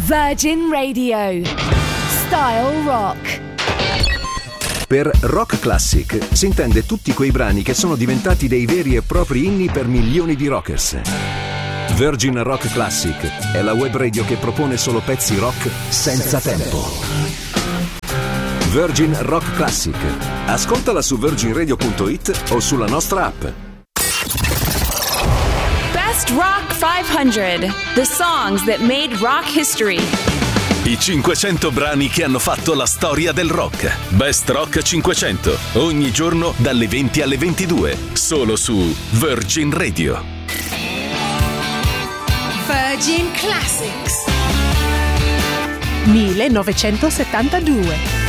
Virgin Radio. Style Rock. Per Rock Classic si intende tutti quei brani che sono diventati dei veri e propri inni per milioni di rockers. Virgin Rock Classic è la web radio che propone solo pezzi rock senza tempo. Virgin Rock Classic. Ascoltala su virginradio.it o sulla nostra app. Best Rock 500. The songs that made rock history. I 500 brani che hanno fatto la storia del rock. Best Rock 500. Ogni giorno dalle 20 alle 22. Solo su Virgin Radio. Virgin Classics 1972.